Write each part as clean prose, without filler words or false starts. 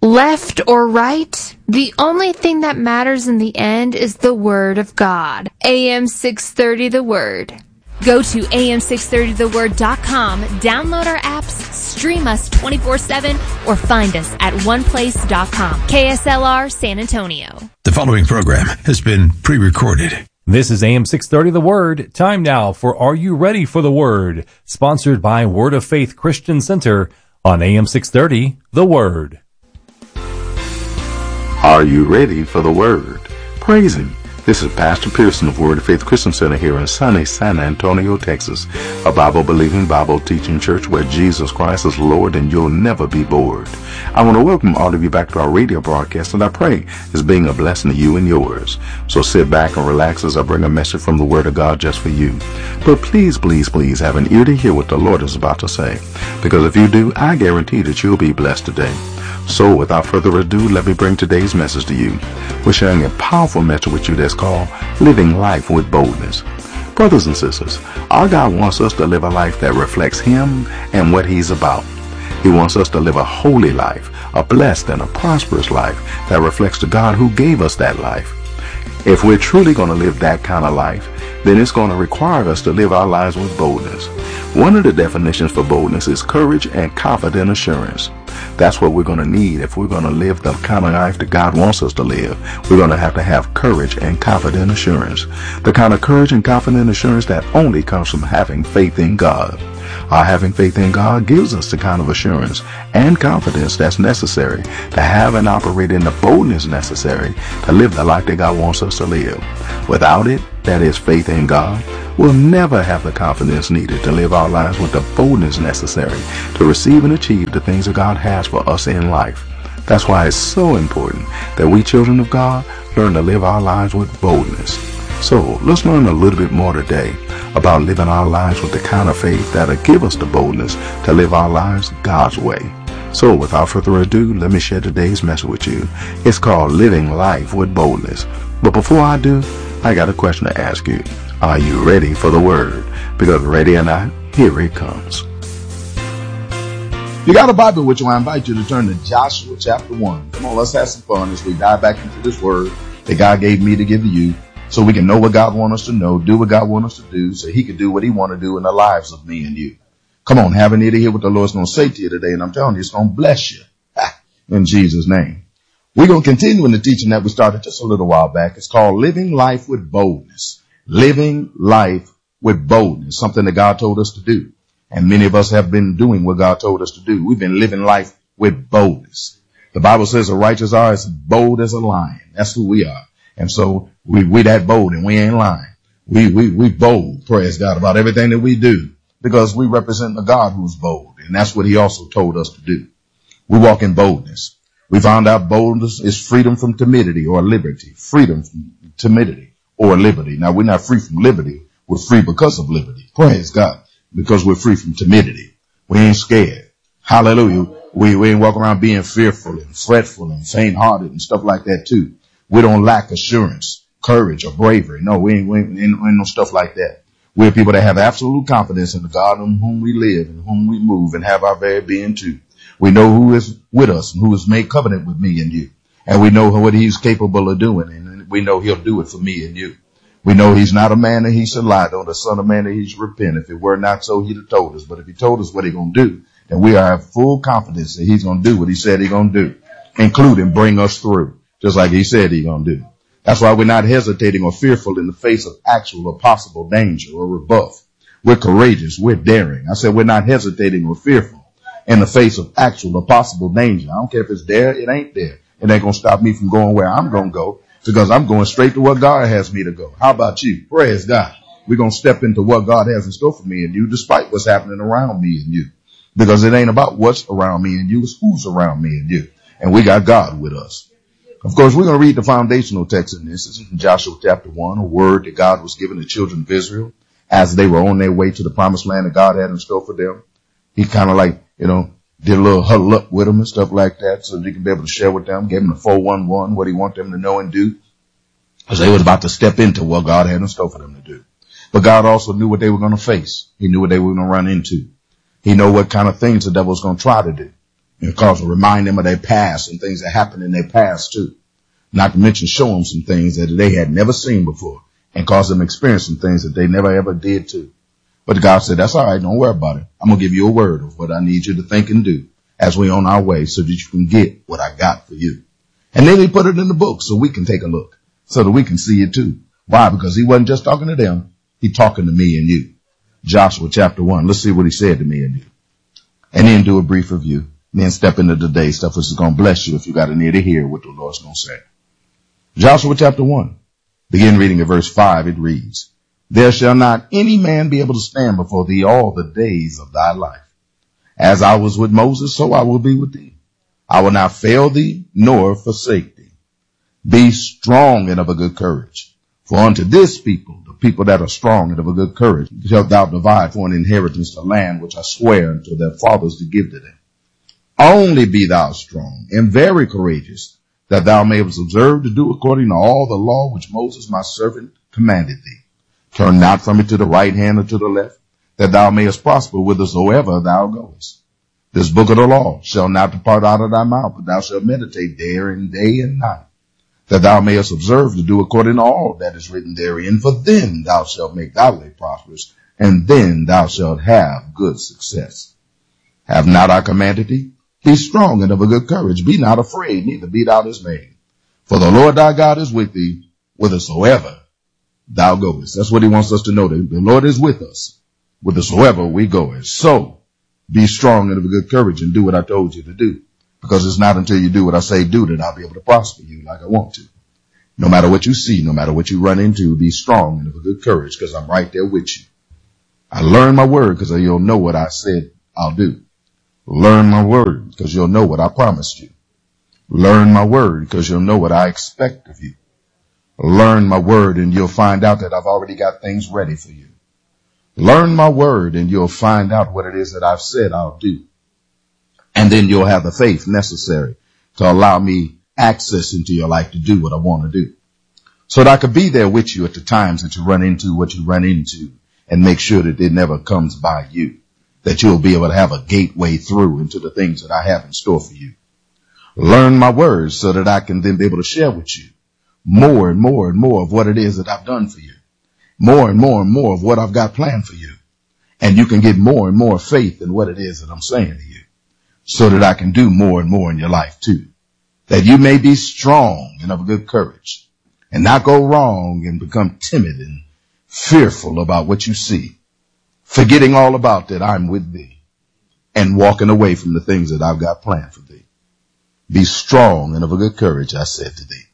left or right, the only thing that matters in the end is the Word of God. AM 630 The Word. Go to am630theword.com, download our apps, stream us 24/7, or find us at oneplace.com. KSLR San Antonio. The following program has been pre-recorded. This is AM 630 The Word. Time now for Are You Ready for the Word? Sponsored by Word of Faith Christian Center on AM 630 The Word. Are you ready for the Word? Praise Him. This is Pastor Pearson of Word of Faith Christian Center here in sunny San Antonio, Texas, a Bible-believing, Bible-teaching church where Jesus Christ is Lord and you'll never be bored. I want to welcome all of you back to our radio broadcast, and I pray it's being a blessing to you and yours. So sit back and relax as I bring a message from the Word of God just for you. But please, please, please have an ear to hear what the Lord is about to say, because if you do, I guarantee that you'll be blessed today. So without further ado, let me bring today's message to you. We're sharing a powerful message with you that's called Living Life with Boldness. Brothers and sisters, our God wants us to live a life that reflects Him and what He's about. He wants us to live a holy life, a blessed and a prosperous life that reflects the God who gave us that life. If we're truly going to live that kind of life, then it's going to require us to live our lives with boldness. One of the definitions for boldness is courage and confident assurance. That's what we're going to need if we're going to live the kind of life that God wants us to live. We're going to have courage and confident assurance. The kind of courage and confident assurance that only comes from having faith in God. Our having faith in God gives us the kind of assurance and confidence that's necessary to have and operate in the boldness necessary to live the life that God wants us to live. Without it, that is faith in God, we'll never have the confidence needed to live our lives with the boldness necessary to receive and achieve the things that God has for us in life. That's why it's so important that we children of God learn to live our lives with boldness. So let's learn a little bit more today about living our lives with the kind of faith that'll give us the boldness to live our lives God's way. So without further ado, let me share today's message with you. It's called Living Life with Boldness. But before I do, I got a question to ask you. Are you ready for the Word? Because ready or not, here it comes. You got a Bible with you, I invite you to turn to Joshua chapter 1. Come on, let's have some fun as we dive back into this Word that God gave me to give to you, so we can know what God wants us to know, do what God wants us to do, so He can do what He wants to do in the lives of me and you. Come on, have an ear to hear what the Lord's going to say to you today, and I'm telling you, it's going to bless you. In Jesus' name. We're going to continue in the teaching that we started just a little while back. It's called Living Life with Boldness. Living life with boldness, something that God told us to do. And many of us have been doing what God told us to do. We've been living life with boldness. The Bible says the righteous are as bold as a lion. That's who we are. And so we that bold, and we ain't lying. We bold, praise God, about everything that we do, because we represent a God who's bold. And that's what He also told us to do. We walk in boldness. We found out boldness is freedom from timidity or liberty. Freedom from timidity or liberty. Now, we're not free from liberty. We're free because of liberty. Praise God. Because we're free from timidity. We ain't scared. Hallelujah. We ain't walking around being fearful and fretful and faint-hearted and stuff like that too. We don't lack assurance, courage, or bravery. No, we ain't no stuff like that. We're people that have absolute confidence in the God in whom we live and whom we move and have our very being too. We know who is with us and who has made covenant with me and you. And we know what He's capable of doing, and we know He'll do it for me and you. We know He's not a man that He should lie, nor the son of man that He should repent. If it were not so, He'd have told us. But if He told us what He's going to do, then we have full confidence that He's going to do what He said He's going to do, including bring us through, just like He said He's going to do. That's why we're not hesitating or fearful in the face of actual or possible danger or rebuff. We're courageous. We're daring. I said we're not hesitating or fearful in the face of actual or possible danger. I don't care if it's there, it ain't there. It ain't going to stop me from going where I'm going to go, because I'm going straight to what God has me to go. How about you? Praise God. We're going to step into what God has in store for me and you, despite what's happening around me and you. Because it ain't about what's around me and you, it's who's around me and you. And we got God with us. Of course, we're going to read the foundational text in this. This is in Joshua chapter 1, a word that God was giving the children of Israel as they were on their way to the promised land that God had in store for them. He kind of like, did a little huddle up with them and stuff like that so that he could be able to share with them, gave them the 411, what He wanted them to know and do, as they was about to step into what God had in store for them to do. But God also knew what they were going to face. He knew what they were going to run into. He knew what kind of things the devil was going to try to do. And cause to remind them of their past and things that happened in their past too. Not to mention show them some things that they had never seen before and cause them to experience some things that they never ever did too. But God said, that's all right. Don't worry about it. I'm going to give you a word of what I need you to think and do as we on our way so that you can get what I got for you. And then he put it in the book so we can take a look so that we can see it too. Why? Because he wasn't just talking to them. He talking to me and you. Joshua chapter 1. Let's see what he said to me and you. And then do a brief review. And then step into today's stuff, which is going to bless you if you got an ear to hear what the Lord's going to say. Joshua chapter 1. Begin reading at verse 5. It reads, there shall not any man be able to stand before thee all the days of thy life. As I was with Moses, so I will be with thee. I will not fail thee, nor forsake thee. Be strong and of a good courage. For unto this people, the people that are strong and of a good courage, shalt thou divide for an inheritance the land which I swear unto their fathers to give to them. Only be thou strong and very courageous, that thou mayest observe to do according to all the law which Moses my servant commanded thee. Turn not from it to the right hand or to the left, that thou mayest prosper whithersoever thou goest. This book of the law shall not depart out of thy mouth, but thou shalt meditate therein day and night, that thou mayest observe to do according to all that is written therein. For then thou shalt make thy way prosperous, and then thou shalt have good success. Have not I commanded thee? Be strong and of a good courage. Be not afraid, neither be thou dismayed. For the Lord thy God is with thee, whithersoever thou goest. That's what he wants us to know. The Lord is with us, whithersoever we go. So be strong and of a good courage and do what I told you to do. Because it's not until you do what I say do that I'll be able to prosper you like I want to. No matter what you see, no matter what you run into, be strong and of a good courage because I'm right there with you. I learn my word because you'll know what I said I'll do. Learn my word because you'll know what I promised you. Learn my word because you'll know what I expect of you. Learn my word and you'll find out that I've already got things ready for you. Learn my word and you'll find out what it is that I've said I'll do. And then you'll have the faith necessary to allow me access into your life to do what I want to do. So that I could be there with you at the times that you run into what you run into and make sure that it never comes by you. That you'll be able to have a gateway through into the things that I have in store for you. Learn my words so that I can then be able to share with you more and more and more of what it is that I've done for you. More and more and more of what I've got planned for you. And you can get more and more faith in what it is that I'm saying to you so that I can do more and more in your life too. That you may be strong and of good courage and not go wrong and become timid and fearful about what you see. Forgetting all about that I'm with thee and walking away from the things that I've got planned for thee. Be strong and of a good courage, I said to thee,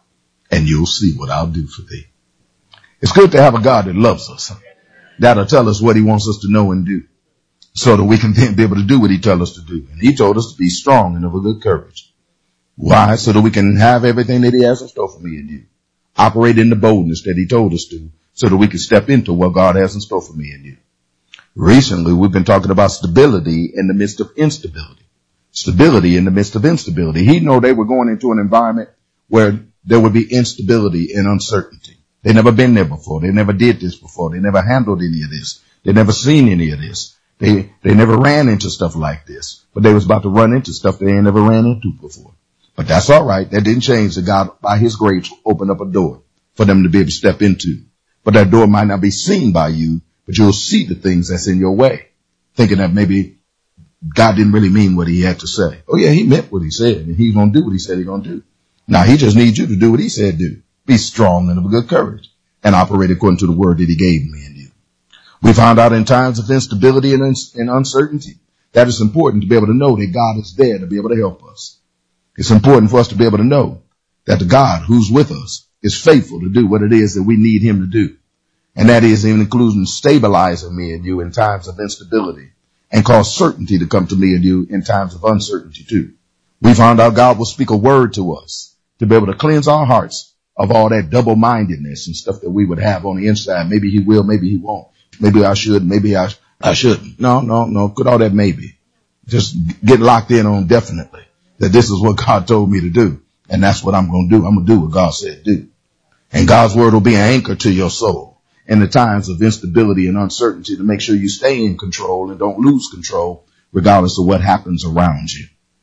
and you'll see what I'll do for thee. It's good to have a God that loves us. That'll tell us what he wants us to know and do so that we can then be able to do what he tells us to do. And he told us to be strong and of a good courage. Why? So that we can have everything that he has in store for me and you. Operate in the boldness that he told us to so that we can step into what God has in store for me and you. Recently, we've been talking about stability in the midst of instability. Stability in the midst of instability. He knew they were going into an environment where there would be instability and uncertainty. They never been there before. They never did this before. They never handled any of this. They never seen any of this. They never ran into stuff like this. But they was about to run into stuff they ain't never ran into before. But that's all right. That didn't change that God, by his grace, opened up a door for them to be able to step into. But that door might not be seen by you, but you'll see the things that's in your way, thinking that maybe God didn't really mean what he had to say. Oh yeah, he meant what he said, and he's going to do what he said he's going to do. Now he just needs you to do what he said do. Be strong and of good courage and operate according to the word that he gave me and you. We found out in times of instability and uncertainty that it's important to be able to know that God is there to be able to help us. It's important for us to be able to know that the God who's with us is faithful to do what it is that we need him to do. And that is even including stabilizing me and you in times of instability and cause certainty to come to me and you in times of uncertainty too. We found out God will speak a word to us to be able to cleanse our hearts of all that double-mindedness and stuff that we would have on the inside. Maybe he will, maybe he won't. Maybe I should, maybe I shouldn't. No. Good all that maybe. Just get locked in on definitely that this is what God told me to do. And that's what I'm going to do. I'm going to do what God said do. And God's word will be an anchor to your soul in the times of instability and uncertainty to make sure you stay in control and don't lose control regardless of what happens around you.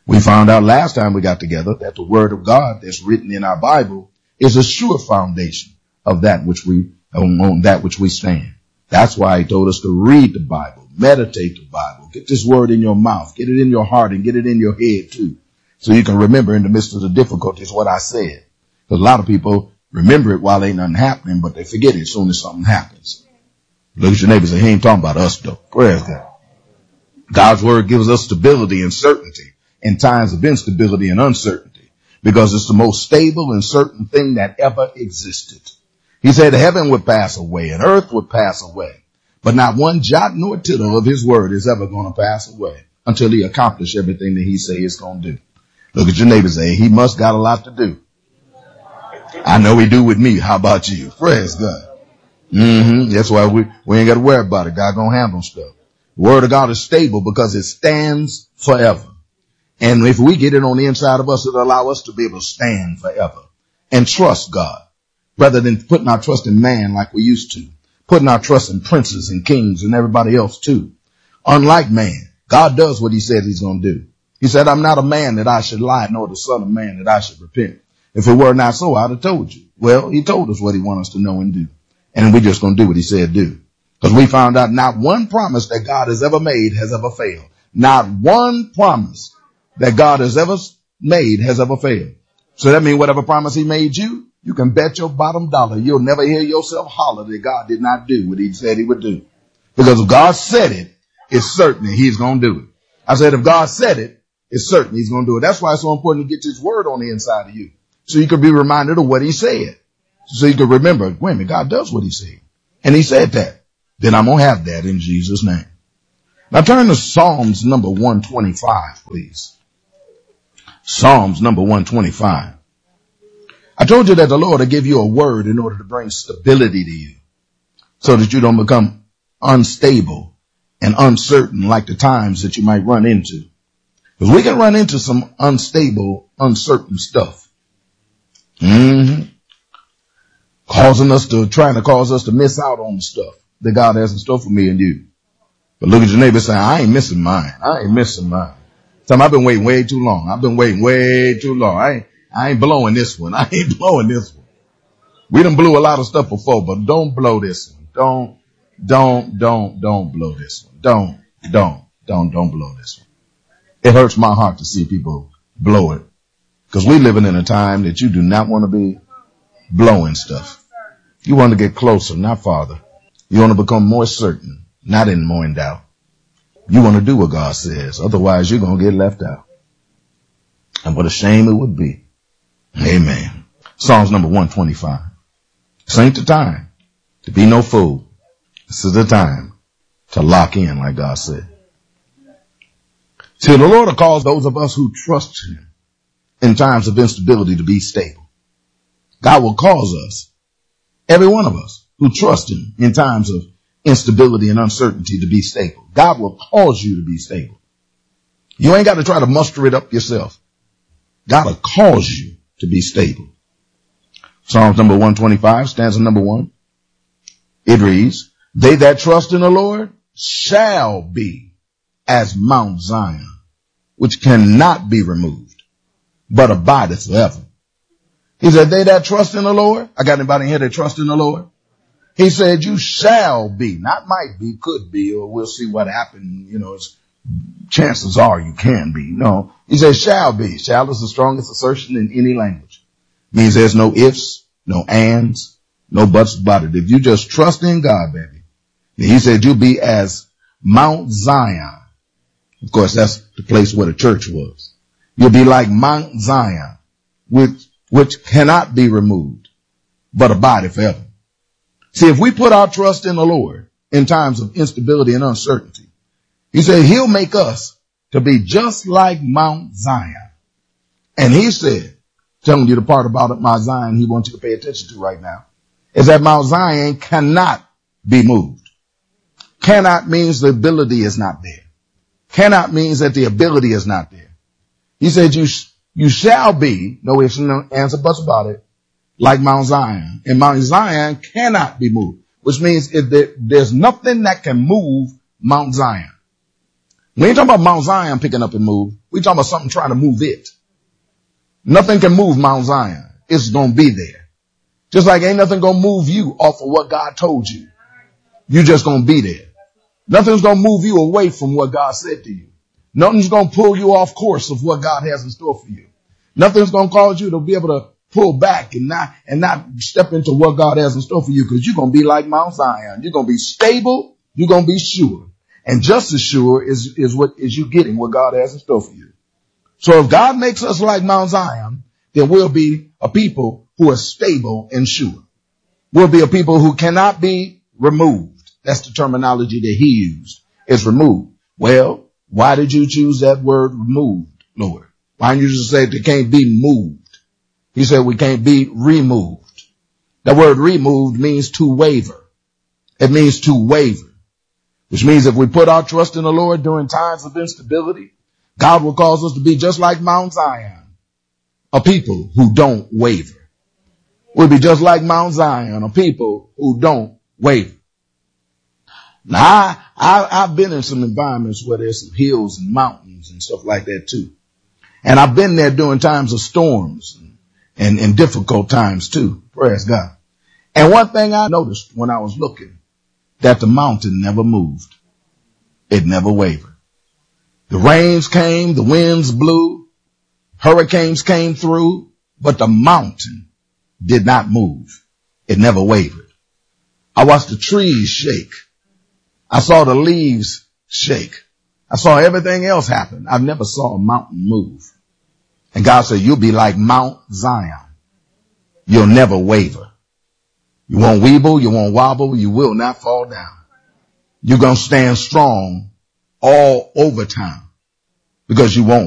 We found out last time we got together that the word of God that's written in our Bible is a sure foundation of that which on that which we stand. That's why he told us to read the Bible, meditate the Bible, get this word in your mouth, get it in your heart, and get it in your head too, so you can remember in the midst of the difficulties what I said. Because a lot of people remember it while ain't nothing happening, but they forget it as soon as something happens. Look at your neighbor and say, he ain't talking about us though. Praise God. God's word gives us stability and certainty in times of instability and uncertainty, because it's the most stable and certain thing that ever existed. He said heaven would pass away and earth would pass away, but not one jot nor tittle of his word is ever going to pass away until he accomplishes everything that he say he's going to do. Look at your neighbor and say, he must got a lot to do. I know he do with me. How about you? Praise God. That's why we ain't got to worry about it. God gonna handle stuff. The word of God is stable because it stands forever. And if we get it on the inside of us, it'll allow us to be able to stand forever and trust God rather than putting our trust in man like we used to, putting our trust in princes and kings and everybody else too. Unlike man, God does what he said he's going to do. He said, I'm not a man that I should lie, nor the son of man that I should repent. If it were not so, I'd have told you. Well, he told us what he wants us to know and do. And we're just going to do what he said do. Because we found out not one promise that God has ever made has ever failed. Not one promise that God has ever made has ever failed. So that means whatever promise he made you, you can bet your bottom dollar you'll never hear yourself holler that God did not do what he said he would do. Because if God said it, it's certain that he's going to do it. I said if God said it, it's certain he's going to do it. That's why it's so important to get his word on the inside of you, so you can be reminded of what he said. So you can remember, wait a minute, God does what he said. And he said that. Then I'm going to have that in Jesus' name. Now turn to Psalms number 125, please. Psalms number 125. I told you that the Lord will give you a word in order to bring stability to you so that you don't become unstable and uncertain like the times that you might run into. Because we can run into some unstable, uncertain stuff. Trying to cause us to miss out on the stuff that God has in store for me and you. But look at your neighbor saying, I ain't missing mine. I ain't missing mine. I've been waiting way too long. I've been waiting way too long. I ain't blowing this one. I ain't blowing this one. We done blew a lot of stuff before, but don't blow this one. Don't blow this one. Don't blow this one. It hurts my heart to see people blow it, because we're living in a time that you do not want to be blowing stuff. You want to get closer, not farther. You want to become more certain, not in more in doubt. You want to do what God says. Otherwise, you're going to get left out. And what a shame it would be. Amen. Psalms number 125. This ain't the time to be no fool. This is the time to lock in like God said. See, the Lord will cause those of us who trust him in times of instability to be stable. God will cause us, every one of us who trust him in times of instability and uncertainty, to be stable. God will cause you to be stable. You ain't got to try to muster it up yourself. God will cause you to be stable. Psalms number 125, stanza number 1. It reads, they that trust in the Lord shall be as Mount Zion, which cannot be removed, but abideth forever. He said, they that trust in the Lord. I got anybody in here that trust in the Lord? He said, you shall be, not might be, could be, or we'll see what happened. Chances are you can be. No, he says shall be. Shall is the strongest assertion in any language. Means there's no ifs, no ands, no buts about it. If you just trust in God, baby, then he said you'll be as Mount Zion. Of course, that's the place where the church was. You'll be like Mount Zion, which cannot be removed, but abideth forever. See, if we put our trust in the Lord in times of instability and uncertainty, he said he'll make us to be just like Mount Zion. And he said, telling you the part about it, Mount Zion, he wants you to pay attention to right now, is that Mount Zion cannot be moved. Cannot means the ability is not there. Cannot means that the ability is not there. He said you shall be, no ifs and ands or buts about it, like Mount Zion. And Mount Zion cannot be moved, which means there's nothing that can move Mount Zion. We ain't talking about Mount Zion picking up and move. We talking about something trying to move it. Nothing can move Mount Zion. It's going to be there. Just like ain't nothing going to move you off of what God told you. You just going to be there. Nothing's going to move you away from what God said to you. Nothing's going to pull you off course of what God has in store for you. Nothing's going to cause you to be able to pull back and not step into what God has in store for you, because you're going to be like Mount Zion. You're going to be stable. You're going to be sure. And just as sure is you getting what God has in store for you. So if God makes us like Mount Zion, then we'll be a people who are stable and sure. We'll be a people who cannot be removed. That's the terminology that he used, is removed. Well, why did you choose that word removed, Lord? Why didn't you just say they can't be moved? He said we can't be removed. That word removed means to waver. It means to waver, which means if we put our trust in the Lord during times of instability, God will cause us to be just like Mount Zion, a people who don't waver. We'll be just like Mount Zion, a people who don't waver. Now, I've been in some environments where there's some hills and mountains and stuff like that too. And I've been there during times of storms and difficult times too. Praise God. And one thing I noticed when I was looking, that the mountain never moved. It never wavered. The rains came, the winds blew, hurricanes came through, but the mountain did not move. It never wavered. I watched the trees shake. I saw the leaves shake. I saw everything else happen. I never saw a mountain move. And God said, you'll be like Mount Zion. You'll never waver. You won't weeble, you won't wobble, you will not fall down. You're going to stand strong all over time because you won't